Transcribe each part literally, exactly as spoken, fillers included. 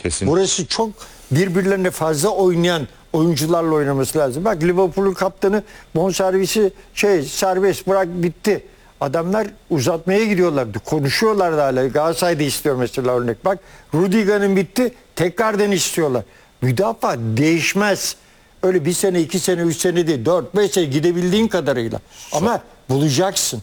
Kesin. Burası çok birbirlerine fazla oynayan oyuncularla oynaması lazım. Bak Liverpool'un kaptanı bonservisi şey serbest bırak bitti. Adamlar uzatmaya gidiyorlardı. Konuşuyorlardı hala. Galatasaray'da istiyor mesela örnek. Bak Rudiger'in bitti. Tekrardan istiyorlar. Müdafaa değişmez. Öyle bir sene, iki sene, üç sene değil. Dört, beş sene gidebildiğin kadarıyla. Ama bulacaksın.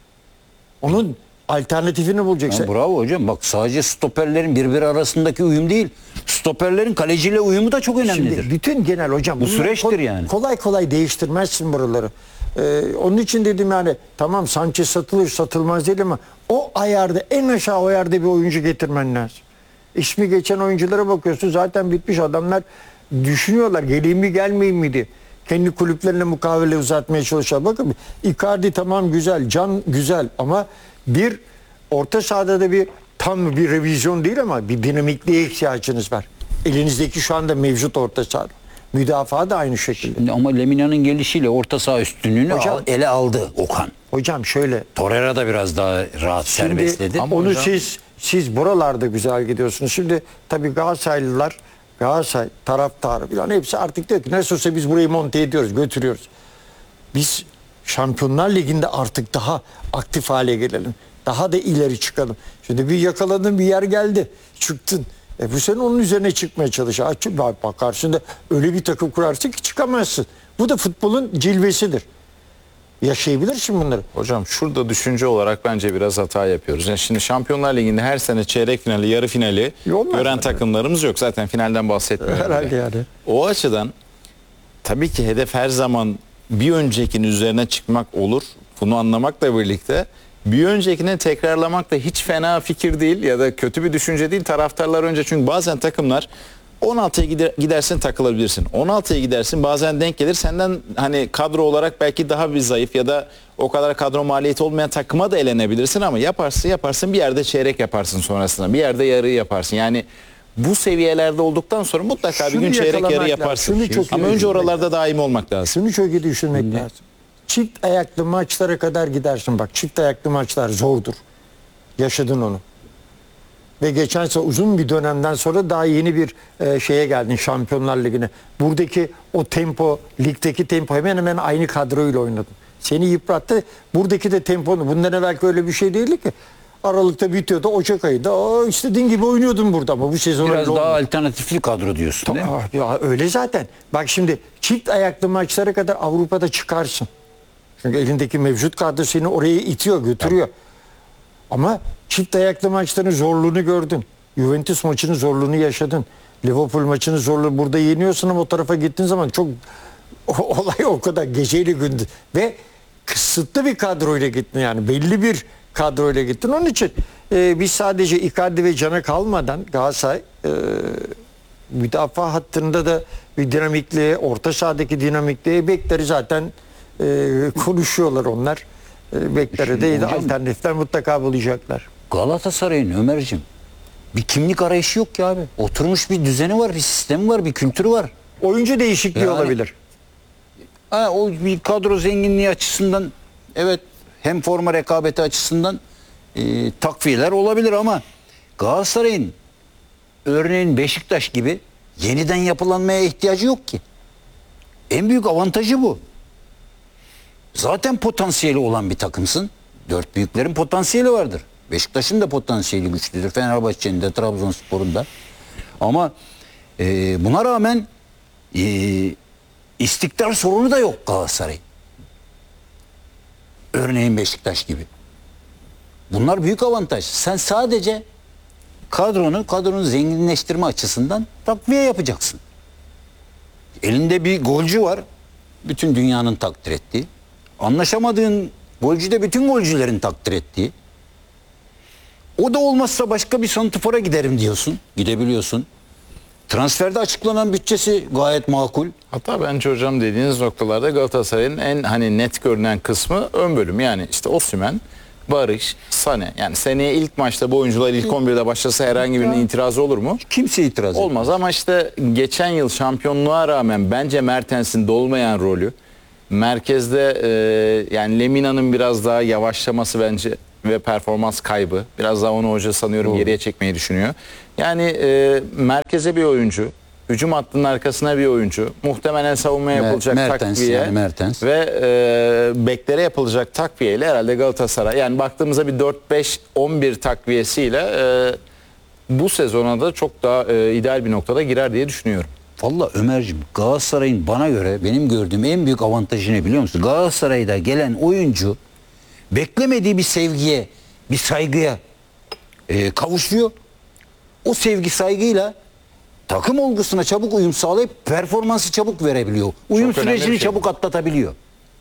Onun alternatifini bulacaksın. Ya bravo hocam. Bak sadece stoperlerin birbiri arasındaki uyum değil. Stoperlerin kaleciyle uyumu da çok önemlidir. Şimdi bütün genel hocam. Bu süreçtir kol, yani. Kolay kolay değiştirmezsin buraları. Ee, onun için dedim yani tamam Sanchez satılır satılmaz değil ama o ayarda en aşağı o ayarda bir oyuncu getirmen lazım. İsmi geçen oyunculara bakıyorsun zaten bitmiş adamlar düşünüyorlar geleyim mi gelmeyeyim mi diye. Kendi kulüplerine mukavele uzatmaya çalışıyor. Bakın Icardi tamam güzel, Can güzel ama bir orta sahada da bir tam bir revizyon değil ama bir dinamikliğe ihtiyacınız var. Elinizdeki şu anda mevcut orta sahada. Müdafaa da aynı şekilde. Ama Lemina'nın gelişiyle orta saha üstünlüğünü Hocam, al, ele aldı Okan. Hocam şöyle. Torreira da biraz daha rahat serbestledi. Ama onu hocam, siz siz buralarda güzel gidiyorsunuz. Şimdi tabii Galatasaraylılar, Galatasaray taraftarı falan hepsi artık diyor ki nasıl olsa biz burayı monte ediyoruz, götürüyoruz. Biz Şampiyonlar Ligi'nde artık daha aktif hale gelelim. Daha da ileri çıkalım. Şimdi bir yakaladın bir yer geldi. Çıktın. E bu sene onun üzerine çıkmaya çalış. Bakarsın da öyle bir takım kurarsın ki çıkamazsın. Bu da futbolun cilvesidir. Yaşayabilirsin bunları. Hocam şurada düşünce olarak bence biraz hata yapıyoruz. Yani şimdi Şampiyonlar Ligi'nde her sene çeyrek finali, yarı finali Olmaz gören zaten. takımlarımız yok. Zaten finalden bahsetmiyorum. Herhalde bile. yani. O açıdan tabii ki hedef her zaman bir öncekinin üzerine çıkmak olur. Bunu anlamakla birlikte bir öncekini tekrarlamak da hiç fena fikir değil ya da kötü bir düşünce değil. Taraftarlar önce çünkü bazen takımlar on altıya gider, gidersin takılabilirsin. on altıya gidersin bazen denk gelir. Senden hani kadro olarak belki daha bir zayıf ya da o kadar kadro maliyeti olmayan takıma da elenebilirsin ama yaparsın yaparsın bir yerde çeyrek yaparsın sonrasında. Bir yerde yarı yaparsın. Yani bu seviyelerde olduktan sonra mutlaka Şunu bir gün çeyrek yakalamak yarı lazım. yaparsın. Şunu çok iyi Ama önce düşünmek oralarda daim olmak lazım. Şunu çok iyi düşünmek lazım. Çift ayaklı maçlara kadar gidersin. Bak çift ayaklı maçlar zordur. Yaşadın onu. Ve geçen sene uzun bir dönemden sonra daha yeni bir e, şeye geldin Şampiyonlar Ligi'ne. Buradaki o tempo, ligdeki tempo hemen hemen aynı kadroyla oynadın. Seni yıprattı. Buradaki de tempo. Bundan evvel öyle bir şey değildi ki. Aralıkta bitiyordu. Ocak ayında o istediğin gibi oynuyordun burada ama bu sezon Biraz öyle daha olmadı. alternatifli kadro diyorsun değil mi? Ah, ya öyle zaten. Bak şimdi çift ayaklı maçlara kadar Avrupa'da çıkarsın. Çünkü elindeki mevcut kadro seni oraya itiyor, götürüyor. Ama çift ayaklı maçların zorluğunu gördün. Juventus maçının zorluğunu yaşadın. Liverpool maçının zorluğu burada yeniyorsun ama o tarafa gittiğin zaman çok olay o kadar geceyle gündüz ve kısıtlı bir kadroyla gittin yani belli bir kadroyla gittin. Onun için e, biz sadece Icardi ve Can'a kalmadan Galatasaray e, müdafaa hattında da bir dinamikliğe, orta sahadaki dinamikliğe bekleri zaten e, konuşuyorlar onlar. E, bekleri de hocam- alternatifler mutlaka bulacaklar. Galatasaray'ın Ömer'cim bir kimlik arayışı yok ki abi. Oturmuş bir düzeni var, bir sistemi var, bir kültürü var. Oyuncu değişikliği Yani- olabilir. Ha, o bir kadro zenginliği açısından evet hem forma rekabeti açısından e, takviyeler olabilir ama Galatasaray'ın örneğin Beşiktaş gibi yeniden yapılanmaya ihtiyacı yok ki. En büyük avantajı bu. Zaten potansiyeli olan bir takımsın. Dört büyüklerin potansiyeli vardır. Beşiktaş'ın da potansiyeli güçlüdür. Fenerbahçe'nin de, Trabzonspor'un da. Ama e, buna rağmen e, istikrar sorunu da yok Galatasaray'ın. Örneğin Beşiktaş gibi. Bunlar büyük avantaj. Sen sadece kadronu, kadronu zenginleştirme açısından takviye yapacaksın. Elinde bir golcü var. Bütün dünyanın takdir ettiği. Anlaşamadığın golcü de bütün golcülerin takdir ettiği. O da olmazsa başka bir santrfora giderim diyorsun. Gidebiliyorsun. Transferde açıklanan bütçesi gayet makul. Hatta bence hocam dediğiniz noktalarda Galatasaray'ın en hani net görünen kısmı ön bölüm. Yani işte Osimhen, Barış, Sane. Yani seneye ilk maçta bu oyuncular ilk on birde başlasa herhangi birinin itirazı olur mu? Kimse itiraz etmez. Olmaz ama işte geçen yıl şampiyonluğa rağmen bence Mertens'in dolmayan rolü merkezde e, yani Lemina'nın biraz daha yavaşlaması bence ve performans kaybı. Biraz daha onu hoca sanıyorum geriye çekmeyi düşünüyor. Yani e, merkeze bir oyuncu, hücum hattının arkasına bir oyuncu, muhtemelen savunmaya Mer- yapılacak Mertens takviye yani, Mertens. ve e, beklere yapılacak takviyeyle herhalde Galatasaray, yani baktığımızda bir dört beş on bir takviyesiyle e, bu sezona da çok daha e, ideal bir noktada girer diye düşünüyorum. Valla Ömerciğim, Galatasaray'ın bana göre benim gördüğüm en büyük avantajı ne biliyor musun? Galatasaray'da gelen oyuncu beklemediği bir sevgiye, bir saygıya e, kavuşuyor. O sevgi saygıyla takım olgusuna çabuk uyum sağlayıp performansı çabuk verebiliyor. Uyum Çok önemli sürecini bir şey çabuk atlatabiliyor.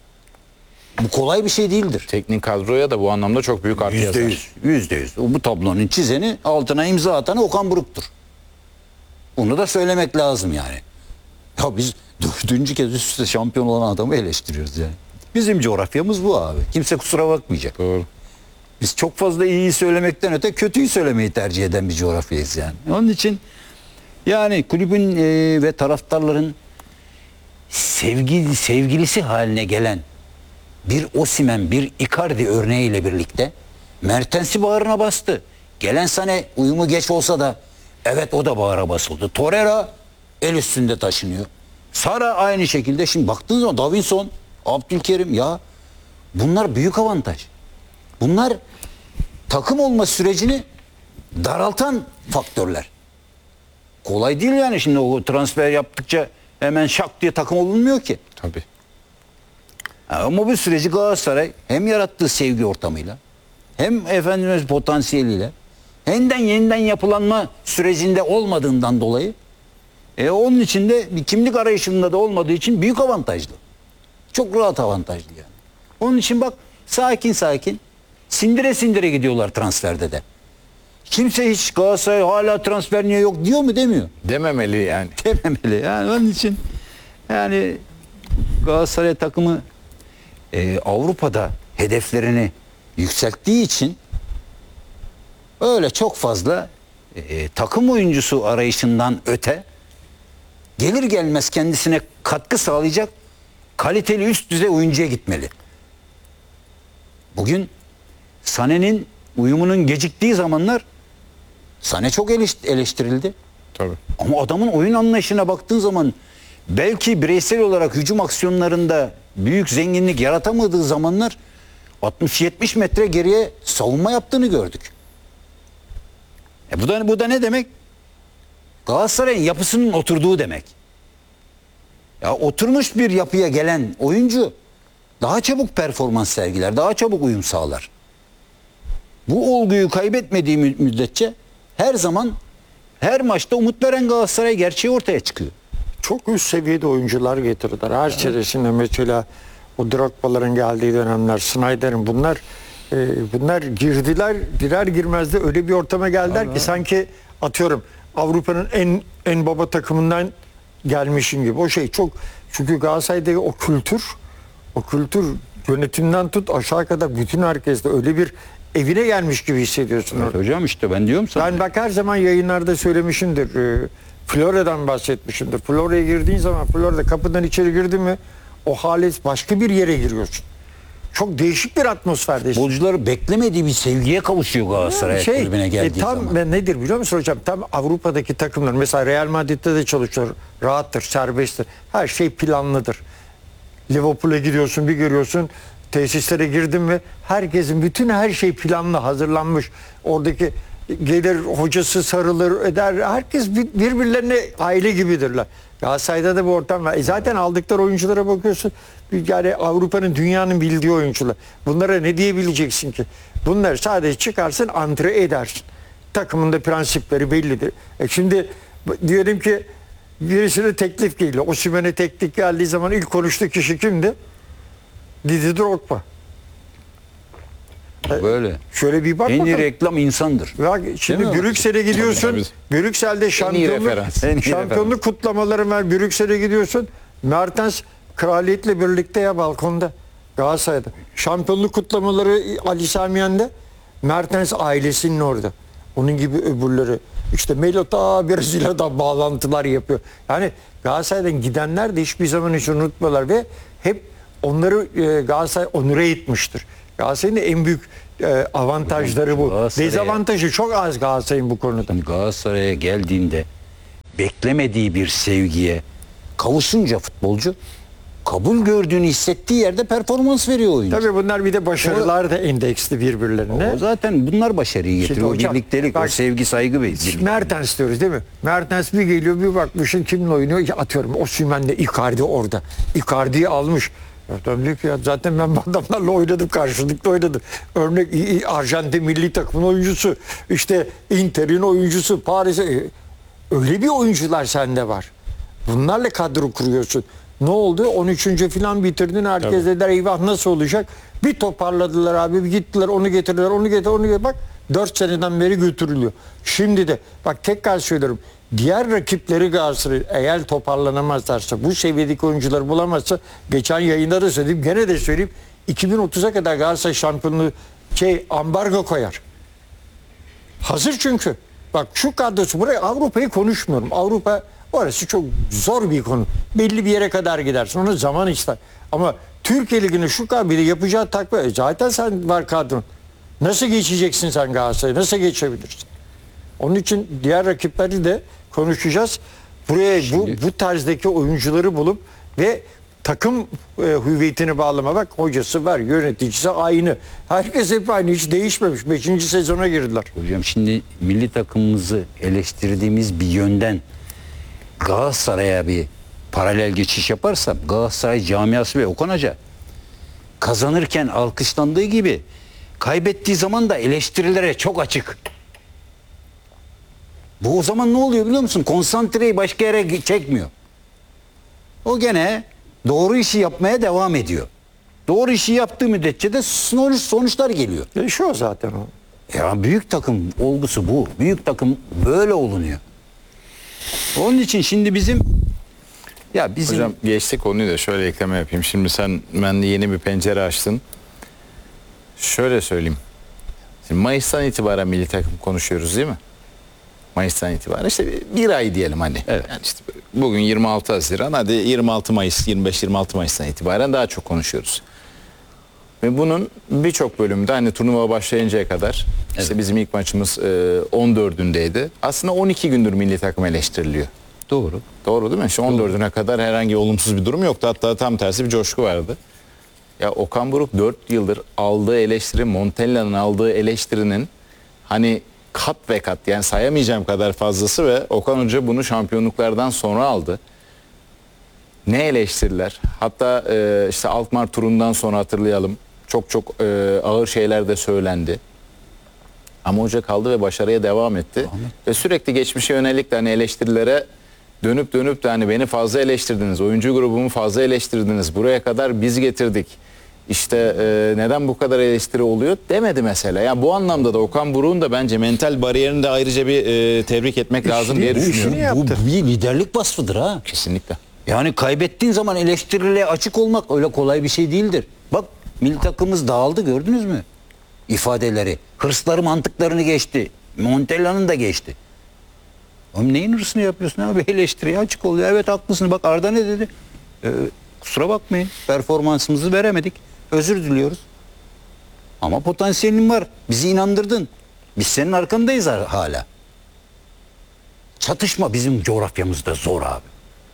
Bu kolay bir şey değildir. Teknik kadroya da bu anlamda çok büyük artı Yüzde yazar. yüz. Yüzde yüz. Bu tablonun çizeni, altına imza atanı Okan Buruk'tur. Bunu da söylemek lazım yani. Ya biz dördüncü kez üst üste şampiyon olan adamı eleştiriyoruz yani. Bizim coğrafyamız bu abi. Kimse kusura bakmayacak. Doğru. Biz çok fazla iyiyi söylemekten öte kötüyü söylemeyi tercih eden bir coğrafyayız yani. Onun için yani kulübün e, ve taraftarların sevgili, sevgilisi haline gelen bir Osimhen, bir Icardi örneğiyle birlikte Mertens'i bağrına bastı. Gelen sene uyumu geç olsa da evet o da bağrına basıldı. Torreira el üstünde taşınıyor. Sara aynı şekilde. Şimdi baktığınız zaman Davinson, Abdülkerim, ya bunlar büyük avantaj. Bunlar takım olma sürecini daraltan faktörler. Kolay değil yani, şimdi o transfer yaptıkça hemen şak diye takım olunmuyor ki. Tabii. Ama bu süreci Galatasaray hem yarattığı sevgi ortamıyla, hem efendimiz potansiyeliyle, yeniden yeniden yapılanma sürecinde olmadığından dolayı, e, onun için de bir kimlik arayışında da olmadığı için büyük avantajlı. Çok rahat avantajlı yani. Onun için bak, sakin sakin sindire sindire gidiyorlar transferde de. Kimse hiç Galatasaray hala transfer niye yok diyor mu, demiyor. Dememeli yani. Dememeli yani. Onun için yani Galatasaray takımı e, Avrupa'da hedeflerini yükselttiği için öyle çok fazla e, takım oyuncusu arayışından öte, gelir gelmez kendisine katkı sağlayacak kaliteli üst düzey oyuncuya gitmeli. Bugün Sané'nin uyumunun geciktiği zamanlar Sané çok eleşt- eleştirildi. Tabii. Ama adamın oyun anlayışına baktığın zaman belki bireysel olarak hücum aksiyonlarında büyük zenginlik yaratamadığı zamanlar altmış yetmiş metre geriye savunma yaptığını gördük. E bu da bu da ne demek? Galatasaray'ın yapısının oturduğu demek. Ya oturmuş bir yapıya gelen oyuncu daha çabuk performans sergiler, daha çabuk uyum sağlar. Bu olguyu kaybetmediği mü- müddetçe her zaman, her maçta umut veren Galatasaray gerçeği ortaya çıkıyor. Çok üst seviyede oyuncular getirdiler. Her serisinde mesela o Drogba'ların geldiği dönemler, Snyder'in, bunlar e, bunlar girdiler, girer girmez de öyle bir ortama geldiler ki sanki atıyorum Avrupa'nın en en baba takımından gelmişin gibi. O şey çok, çünkü Galatasaray'daki o kültür, o kültür yönetimden tut aşağı kadar bütün herkeste öyle bir evine gelmiş gibi hissediyorsun orada. Hocam işte ben diyorum sana. Ben bak her zaman yayınlarda söylemişimdir. E, Florya'dan bahsetmişimdir. Florya'ya girdiğin zaman, Florya kapıdan içeri girdin mi o halet başka bir yere giriyorsun. Çok değişik bir atmosferdesin. Futbolcuları beklemediği bir sevgiye kavuşuyor Galatasaray kulübüne geldiği e, tam zaman. ben nedir biliyor musun hocam? Tam Avrupa'daki takımlar mesela Real Madrid'de de çalışıyor. Rahattır, serbesttir. Her şey planlıdır. Liverpool'a gidiyorsun, bir görüyorsun tesislere girdin mi herkesin bütün her şey planlı, hazırlanmış. Oradaki gelir hocası sarılır eder. Herkes bir- birbirlerine aile gibidirler. Galatasaray'da da bu ortam var. E zaten aldıkları oyunculara bakıyorsun. Yani Avrupa'nın, dünyanın bildiği oyuncular. Bunlara ne diyebileceksin ki? Bunlar sadece çıkarsın, antre edersin. Takımın da prensipleri bellidir. E şimdi diyelim ki birisine teklif geliyor. Osimhen'e teklif geldiği zaman ilk konuştuğu kişi kimdi? Didier Drogba. Böyle. Şöyle bir bak En iyi bakalım. reklam insandır. Bak şimdi Değil mi? Brüksel'e gidiyorsun. Tabii, Brüksel'de şampiyonluk, referans. En iyi şampiyonluk kutlamaları var. Brüksel'e gidiyorsun. Mertens kraliyetle birlikte ya balkonda. Galatasaray'da. Şampiyonluk kutlamaları Ali Samiyen'de. Mertens ailesinin orada. Onun gibi öbürleri. İşte Melo ta Brezilya'dan bağlantılar yapıyor. Yani Galatasaray'dan gidenler de hiçbir zaman hiç unutmuyorlar ve hep onları e, Galatasaray onure etmiştir. Galatasaray'ın da en büyük e, avantajları bu. Galatasaray'a- Dezavantajı çok az Galatasaray'ın bu konuda. Galatasaray'a geldiğinde beklemediği bir sevgiye kavuşunca futbolcu kabul gördüğünü hissettiği yerde performans veriyor oyuncu. Tabii bunlar bir de başarılar da endeksli birbirlerine. O zaten bunlar başarıyı getiriyor. O hocam, birliktelik, o bak- sevgi, saygı ve birlik. Mertens diyoruz değil mi? Mertens bir geliyor bir bakmışsın kimle oynuyor? Ya atıyorum Osimhen'le Icardi orada. Icardi'yi almış. Adam diyor ki ya zaten ben bu adamlarla oynadım, karşılıklı oynadım. Örnek i- i- Arjantin milli takımın oyuncusu, işte Inter'in oyuncusu, Paris'e e, öyle bir oyuncular sende var. Bunlarla kadro kuruyorsun. Ne oldu? on üçüncü falan bitirdin. Herkes dediler eyvah nasıl olacak? Bir toparladılar abi. Bir gittiler onu getirdiler. Onu getir, onu getir. Bak dört seneden beri götürülüyor. Şimdi de bak tekrar söylüyorum. Diğer rakipleri Galatasaray eğer toparlanamazlarsa, bu seviyedeki oyuncuları bulamazsa, geçen yayında da söyledim, gene de söyleyeyim, iki bin otuza kadar Galatasaray şampiyonluğu şey ambargo koyar. Hazır çünkü. Bak şu kadrosu, buraya Avrupa'yı konuşmuyorum. Avrupa orası çok zor bir konu. Belli bir yere kadar gidersin. Ona zaman ister. Ama Türkiye Ligi'nin şu kadroyla yapacağı takviye, e zaten sen var kadron. Nasıl geçeceksin sen Galatasaray'ı? Nasıl geçebilirsin? Onun için diğer rakipleri de konuşacağız. Buraya bu, bu tarzdaki oyuncuları bulup ve takım e, hüviyetini bağlama. Bak hocası var, yöneticisi aynı. Herkes hep aynı, hiç değişmemiş. Beşinci sezona girdiler. Hocam şimdi milli takımımızı eleştirdiğimiz bir yönden Galatasaray'a bir paralel geçiş yaparsam, Galatasaray camiası ve Okan Hoca kazanırken alkışlandığı gibi kaybettiği zaman da eleştirilere çok açık. Bu o zaman ne oluyor biliyor musun? Konsantreyi başka yere çekmiyor. O gene doğru işi yapmaya devam ediyor. Doğru işi yaptığı müddetçe de sonuç, sonuçlar geliyor. Değişiyor zaten o. Ya büyük takım olgusu bu. Büyük takım böyle olunuyor. Onun için şimdi bizim ya bizim Hocam geçti konuyu da şöyle ekleme yapayım. Şimdi sen ben de yeni bir pencere açtın. Şöyle söyleyeyim. Şimdi Mayıs'tan itibaren milli takım konuşuyoruz değil mi? Mayıs'tan itibaren işte bir ay diyelim hani. Evet. Yani işte bugün yirmi altı Haziran, hadi yirmi altı Mayıs, yirmi beş yirmi altı Mayıs'tan itibaren daha çok konuşuyoruz. Ve bunun birçok bölümde hani turnuva başlayıncaya kadar işte Evet. bizim ilk maçımız e, on dördündeydi. Aslında on iki gündür milli takım eleştiriliyor. doğru. Doğru değil mi? İşte on dördüne kadar herhangi olumsuz bir durum yoktu. Hatta tam tersi bir coşku vardı. Ya Okan Buruk dört yıldır aldığı eleştiri, Montella'nın aldığı eleştirinin hani kat ve kat, yani sayamayacağım kadar fazlası ve Okan Hoca bunu şampiyonluklardan sonra aldı. Ne eleştiriler? Hatta e, işte Alkmaar turundan sonra hatırlayalım. Çok çok e, ağır şeyler de söylendi. Ama hoca kaldı ve başarıya devam etti. Ve sürekli geçmişe yönelik de hani eleştirilere dönüp dönüp de hani beni fazla eleştirdiniz, oyuncu grubumu fazla eleştirdiniz, buraya kadar biz getirdik. İşte e, neden bu kadar eleştiri oluyor demedi mesela. Yani bu anlamda da Okan Buruk'un da bence mental bariyerini de ayrıca bir e, tebrik etmek lazım diye Bu, düşünüyorum. işini yaptı. bu bir liderlik vasfıdır ha. Kesinlikle. Yani kaybettiğin zaman eleştirilere açık olmak öyle kolay bir şey değildir. Bak milli takımımız dağıldı, gördünüz mü? İfadeleri. Hırsları mantıklarını geçti. Montella'nın da geçti. Oğlum neyin hırsını yapıyorsun abi? Eleştiriye açık oluyor. Evet haklısın. Bak Arda ne dedi? Ee, kusura bakmayın. Performansımızı veremedik. Özür diliyoruz. Ama potansiyelin var. Bizi inandırdın. Biz senin arkandayız hala. Çatışma bizim coğrafyamızda zor abi.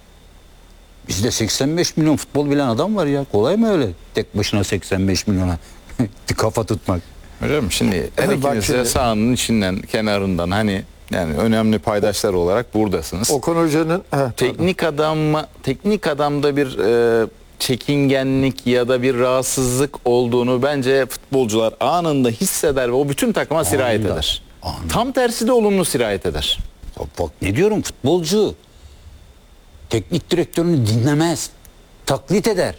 Bizde seksen beş milyon futbol bilen adam var ya. Kolay mı öyle tek başına seksen beş milyona kafa tutmak? Hocam şimdi her Evet, bak ikiniz de şimdi- sahanın içinden, kenarından hani yani önemli paydaşlar olarak buradasınız. Okan Hoca'nın he, Teknik adam teknik adamda bir e, çekingenlik ya da bir rahatsızlık olduğunu bence futbolcular anında hisseder ve o bütün takıma sirayet Anında, eder. anında. Tam tersi de olumlu sirayet eder. Bak, bak ne diyorum, futbolcu teknik direktörünü dinlemez. Taklit eder.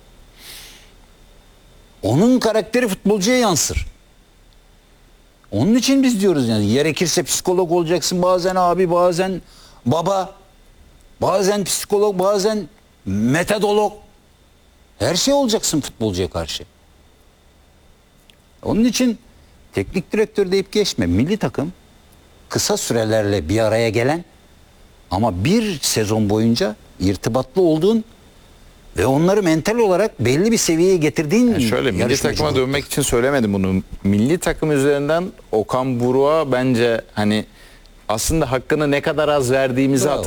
Onun karakteri futbolcuya yansır. Onun için biz diyoruz yani gerekirse psikolog olacaksın, bazen abi, bazen baba, bazen psikolog, bazen metodolog. Her şey olacaksın futbolcuya karşı. Onun için teknik direktör deyip geçme. Milli takım kısa sürelerle bir araya gelen ama bir sezon boyunca irtibatlı olduğun Ve onları mental olarak belli bir seviyeye getirdiğin Yani şöyle milli yarışmacı takıma gruptur. dönmek için söylemedim bunu. Milli takım üzerinden Okan Buruk'a bence hani aslında hakkını ne kadar az verdiğimizi Bravo.